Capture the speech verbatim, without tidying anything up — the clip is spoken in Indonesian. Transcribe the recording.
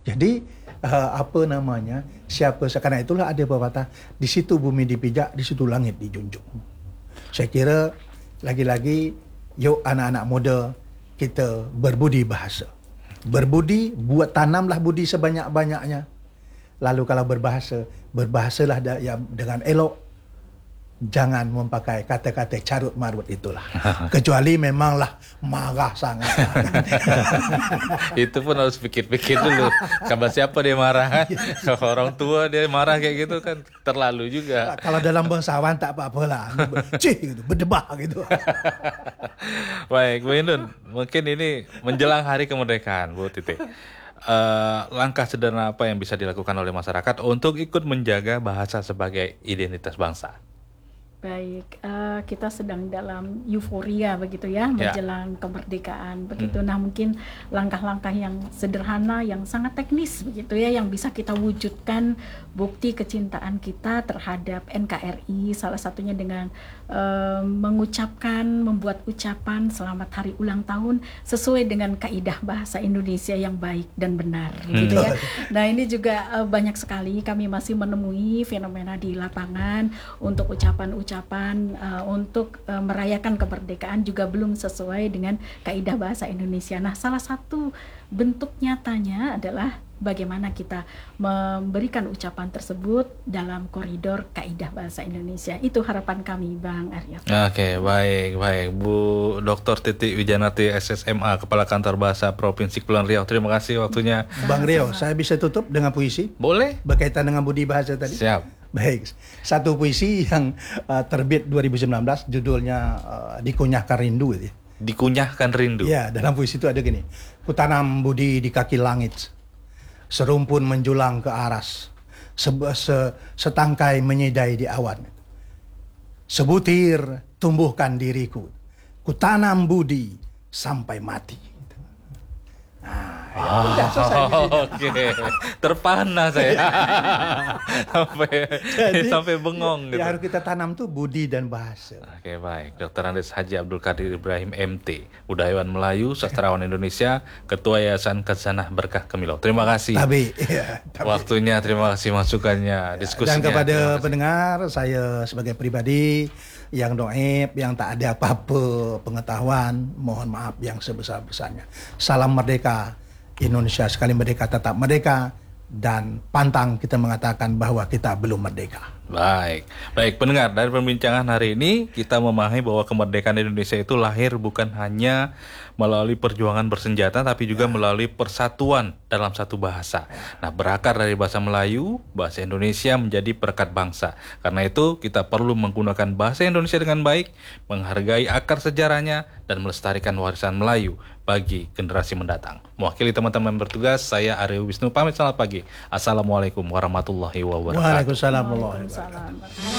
Jadi uh, apa namanya, siapa, karena itulah ada pepatah, di situ bumi dipijak, di situ langit dijunjung. Saya kira lagi-lagi yuk anak-anak muda kita berbudi bahasa. Berbudi, buat tanamlah budi sebanyak-banyaknya. Lalu kalau berbahasa, berbahasalah da- ya, dengan elok. Jangan memakai kata-kata carut marut itulah. Kecuali memanglah marah sangat. Itu pun harus pikir-pikir dulu. Kabar siapa dia marah kan? Kalau orang tua dia marah kayak gitu kan terlalu juga. Kalau dalam bangsawan tak apa-apalah. Cih gitu, berdebah gitu. Baik, Bu Indun, mungkin ini menjelang hari kemerdekaan, Bu Titi. Uh, langkah sederhana apa yang bisa dilakukan oleh masyarakat untuk ikut menjaga bahasa sebagai identitas bangsa? Baik, uh, kita sedang dalam euforia begitu ya, menjelang kemerdekaan begitu. Hmm. Nah, mungkin langkah-langkah yang sederhana, yang sangat teknis begitu ya, yang bisa kita wujudkan bukti kecintaan kita terhadap N K R I, salah satunya dengan uh, mengucapkan, membuat ucapan selamat hari ulang tahun sesuai dengan kaidah bahasa Indonesia yang baik dan benar gitu ya. Nah, ini juga uh, banyak sekali kami masih menemui fenomena di lapangan untuk ucapan-ucapan ucapan uh, untuk uh, merayakan kemerdekaan juga belum sesuai dengan kaidah bahasa Indonesia. Nah, salah satu bentuk nyatanya adalah bagaimana kita memberikan ucapan tersebut dalam koridor kaidah bahasa Indonesia. Itu harapan kami, Bang Aryo. Oke, baik, baik. Bu Doktor Titi Wijanati S S M A, Kepala Kantor Bahasa Provinsi Kepulauan Riau. Terima kasih waktunya. Bang Rio, saya bisa tutup dengan puisi? Boleh. Berkaitan dengan budi bahasa tadi? Siap. Baik, satu puisi yang uh, terbit dua ribu sembilan belas, judulnya uh, Dikunyahkan Rindu. Ya. Dikunyahkan Rindu? Ya, dalam puisi itu ada gini. Kutanam budi di kaki langit, serumpun menjulang ke aras, se- se- setangkai menyedai di awan. Sebutir tumbuhkan diriku, kutanam budi sampai mati. Nah, ya, oh, udah selesai. Oke, okay. Terpana saya sampai Jadi, sampai bengong. Gitu. Ya, harus kita tanam tuh budi dan bahasa. Oke, okay, baik. Doktor Andes Haji Abdul Qadir Ibrahim M T, budayawan Melayu, sastrawan Indonesia, Ketua Yayasan Khazanah Berkah Kemilau. Terima kasih. Tabi, ya, tabi. Waktunya, terima kasih masukannya, diskusinya. Dan kepada pendengar, saya sebagai pribadi yang doib, yang tak ada apa-apa pengetahuan, mohon maaf yang sebesar-besarnya. Salam merdeka, Indonesia sekali merdeka tetap merdeka, dan pantang kita mengatakan bahwa kita belum merdeka. Baik, baik pendengar, dari perbincangan hari ini kita memahami bahwa kemerdekaan Indonesia itu lahir bukan hanya melalui perjuangan bersenjata, tapi juga melalui persatuan dalam satu bahasa. Nah, berakar dari bahasa Melayu, bahasa Indonesia menjadi perekat bangsa. Karena itu kita perlu menggunakan bahasa Indonesia dengan baik, menghargai akar sejarahnya, dan melestarikan warisan Melayu bagi generasi mendatang. Mewakili teman-teman bertugas, saya Aryo Wisnu pamit, selamat pagi. Assalamualaikum warahmatullahi wabarakatuh. Waalaikumsalam warahmatullahi wabarakatuh.